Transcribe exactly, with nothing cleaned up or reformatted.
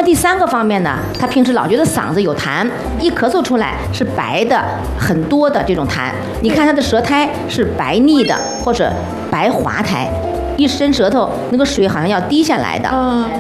第三个方面呢，他平时老觉得嗓子有痰，一咳嗽出来是白的很多的这种痰。你看他的舌苔是白腻的或者白滑苔，一伸舌头那个水好像要滴下来的。 嗯